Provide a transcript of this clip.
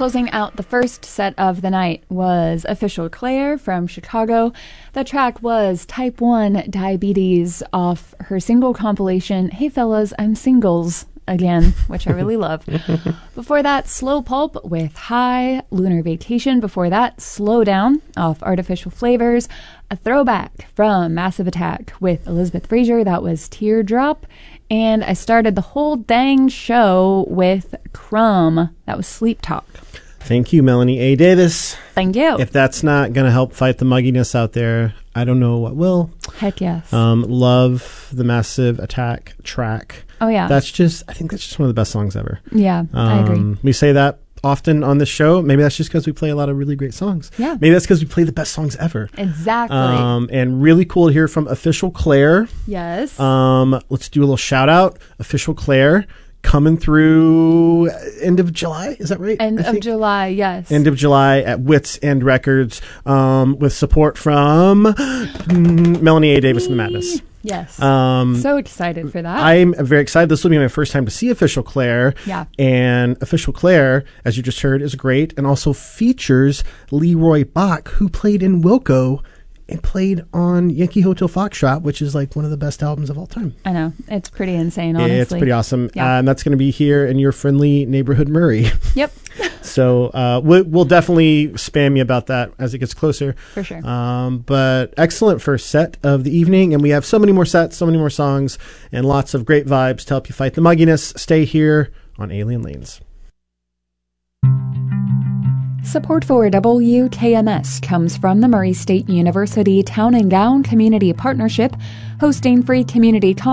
Closing out the first set of the night was Official Claire from Chicago. The track was Type 1 Diabetes off her single compilation, Hey Fellas, I'm Singles Again, which I really love. Before that, Slow Pulp with High, Lunar Vacation. Before that, Slow Down off Artificial Flavors. A throwback from Massive Attack with Elizabeth Fraser. That was Teardrop. And I started the whole dang show with Crumb. That was Sleep Talk. Thank you, Melanie A. Davis. Thank you. If that's not going to help fight the mugginess out there, I don't know what will. Heck yes. Love the Massive Attack track. Oh, yeah. I think that's just one of the best songs ever. Yeah, I agree. We say that often on this show. Maybe that's just because we play a lot of really great songs. Yeah. Maybe that's because we play the best songs ever. Exactly. And really cool to hear from Official Claire. Yes. Let's do a little shout out. Official Claire coming through end of July. Is that right? End of July, yes. End of July at Wits End Records with support from Melanie A. Davis and the Madness. Yes. So excited for that. I'm very excited. This will be my first time to see Official Claire. Yeah. And Official Claire, as you just heard, is great and also features Leroy Bach, who played in Wilco and played on Yankee Hotel Foxtrot, which is like one of the best albums of all time. I know. It's pretty insane, honestly. It's pretty awesome. Yeah. And that's going to be here in your friendly neighborhood Murray. Yep. So we'll definitely spam you about that as it gets closer. For sure. But excellent first set of the evening. And we have so many more sets, so many more songs, and lots of great vibes to help you fight the mugginess. Stay here on Alien Lanes. Support for WKMS comes from the Murray State University Town and Gown Community Partnership, hosting free community